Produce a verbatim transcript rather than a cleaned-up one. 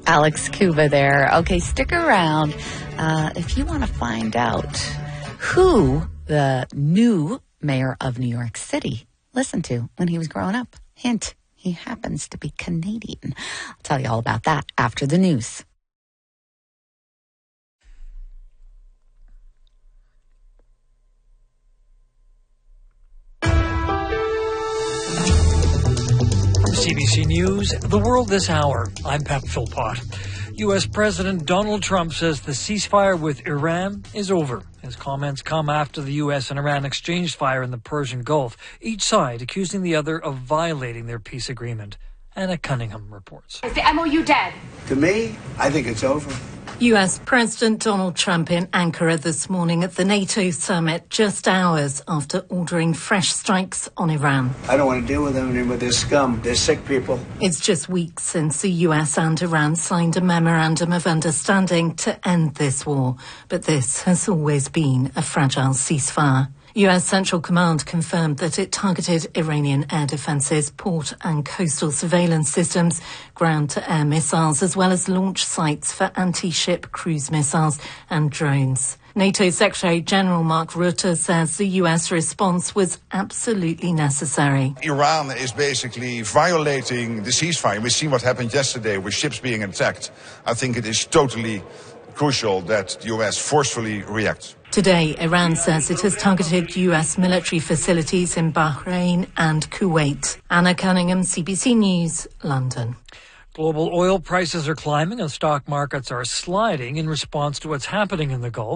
Alex Cuba there. Okay, stick around uh, if you want to find out who the new mayor of New York City listened to when he was growing up. Hint, he happens to be Canadian. I'll tell you all about that after the news. C B C News, The World This Hour. I'm Pep Philpott. U S President Donald Trump says the ceasefire with Iran is over. His comments come after the U S and Iran exchanged fire in the Persian Gulf, each side accusing the other of violating their peace agreement. Anna Cunningham reports. Is the M O U dead? To me, I think it's over. U S President Donald Trump in Ankara this morning at the NATO summit, just hours after ordering fresh strikes on Iran. I don't want to deal with them anymore. They're scum. They're sick people. It's just weeks since the U S and Iran signed a memorandum of understanding to end this war. But this has always been a fragile ceasefire. U S Central Command confirmed that it targeted Iranian air defences, port and coastal surveillance systems, ground-to-air missiles, as well as launch sites for anti-ship cruise missiles and drones. NATO Secretary-General Mark Rutte says the U S response was absolutely necessary. Iran is basically violating the ceasefire. We've seen what happened yesterday with ships being attacked. I think it is totally crucial that the U S forcefully reacts. Today, Iran says it has targeted U S military facilities in Bahrain and Kuwait. Anna Cunningham, C B C News, London. Global oil prices are climbing and stock markets are sliding in response to what's happening in the Gulf.